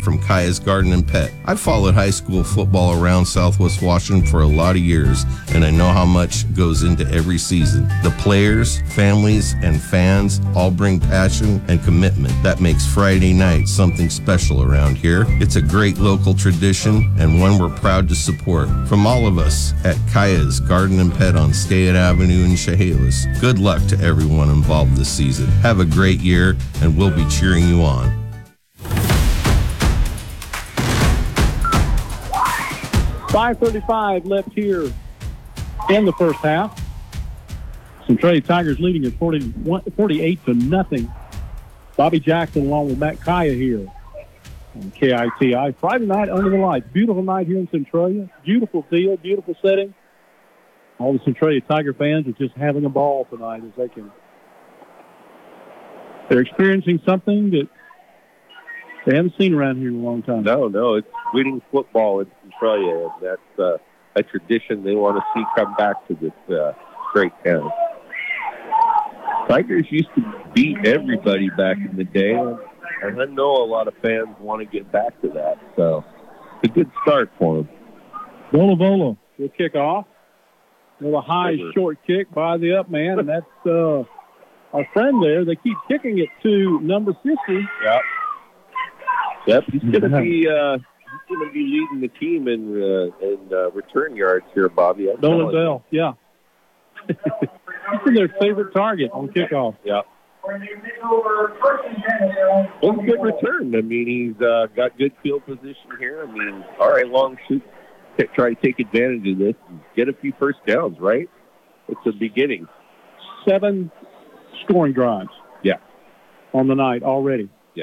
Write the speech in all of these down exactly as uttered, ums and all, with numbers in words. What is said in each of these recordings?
from Kaya's Garden and Pet. I've followed high school football around Southwest Washington for a lot of years, and I know how much goes into every season. The players, families, and fans all bring passion and commitment. That makes Friday night something special around here. It's a great local tradition and one we're proud to support. From all of us at Kaya's Garden and Pet on Skayet Avenue in Chehalis, good luck to everyone involved this season. Have a great year, and we'll be cheering you on. five thirty-five left here in the first half. Centralia Tigers leading at forty-eight to nothing. Bobby Jackson along with Matt Kaya here on K I T I. Friday night under the lights. Beautiful night here in Centralia. Beautiful field, beautiful setting. All the Centralia Tiger fans are just having a ball tonight as they can. They're experiencing something that they haven't seen around here in a long time. No, no, it's winning football in Centralia, and that's uh, a tradition they want to see come back to this uh, great town. Tigers used to beat everybody back in the day, and I know a lot of fans want to get back to that, so it's a good start for them. Bola Bola will kick off with a high short kick by the up man, and that's uh, our friend there. They keep kicking it to number fifty. Yep. Yep, he's going to be uh, he's going to be leading the team in uh, in uh, return yards here, Bobby. Nolan Bell, yeah. He's been their favorite target on kickoff. Yeah. Well, good return. I mean, he's uh, got good field position here. I mean, all right, long shoot. Try to take advantage of this and get a few first downs, right? It's the beginning. Seven scoring drives. Yeah. On the night already. Yeah.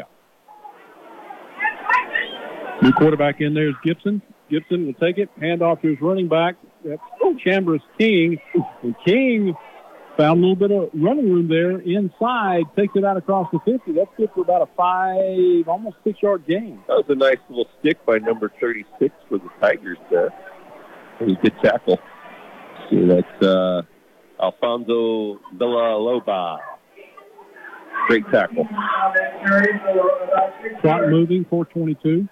New quarterback in there is Gibson. Gibson will take it, hand off to his running back. That's Chambers King. And King found a little bit of running room there inside, takes it out across the fifty. That's good for about a five, almost six-yard gain. That was a nice little stick by number thirty-six for the Tigers there. It was a good tackle. See, that's uh, Alfonso Villaloba. Great tackle. Clock moving, four twenty-two.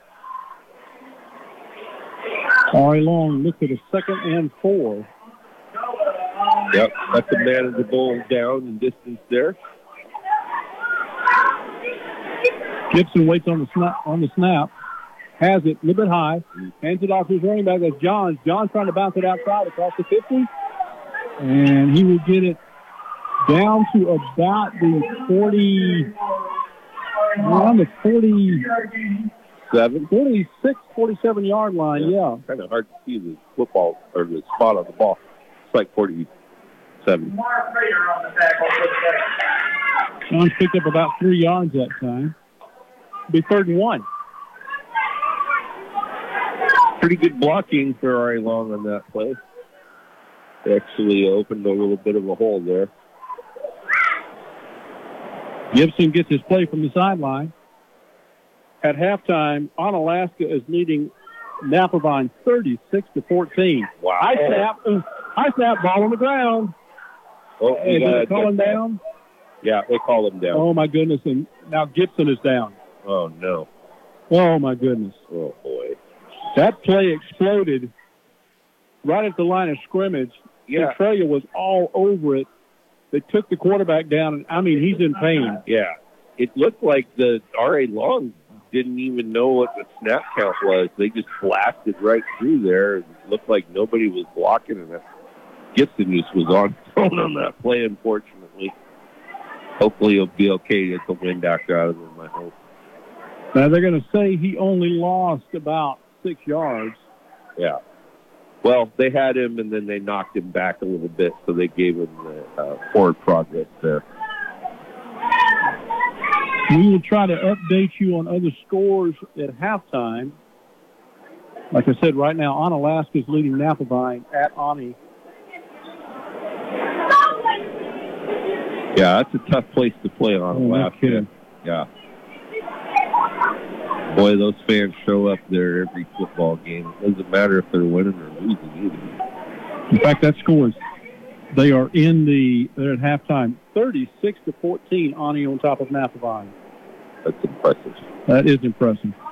Ari Long looks at a second and four. Yep, that's a manageable down and distance there. Gibson waits on the snap. On the snap, has it a little bit high, hands it off to his running back. That's Johns. Johns trying to bounce it outside across the fifty, and he will get it down to about the forty, around the forty. Seven? forty-six, forty-seven yard line, yeah. yeah. Kind of hard to see the football or the spot on the ball. It's like forty-seven. Johns picked up about three yards that time. It'll be third and one. Pretty good blocking for Ari Long on that play. It actually opened a little bit of a hole there. Gibson gets his play from the sideline. At halftime, Onalaska is leading Napavine thirty-six to fourteen. Wow. High snap, uh, high snap, ball on the ground. Oh, and did they call him down? Yeah, they call him down. Oh, my goodness. And now Gibson is down. Oh, no. Oh, my goodness. Oh, boy. That play exploded right at the line of scrimmage. Yeah. Centralia was all over it. They took the quarterback down, and, I mean, he's in pain. Yeah. It looked like the R A Long didn't even know what the snap count was. They just blasted right through there. It looked like nobody was blocking, and Gibson just was on thrown on that play, unfortunately. Hopefully he'll be okay to get the wind out of him, I hope. Now they're going to say he only lost about six yards. Yeah. Well, they had him, and then they knocked him back a little bit, so they gave him the uh, forward progress there. We will try to update you on other scores at halftime. Like I said, right now, Onalaska is leading Napavine at Ani. Yeah, that's a tough place to play on Alaska. Oh, yeah. Boy, those fans show up there every football game. It doesn't matter if they're winning or losing either. In fact, that score is, they are in the, they're at halftime, thirty-six to fourteen, Ani on top of Napavine. That's impressive. That is impressive.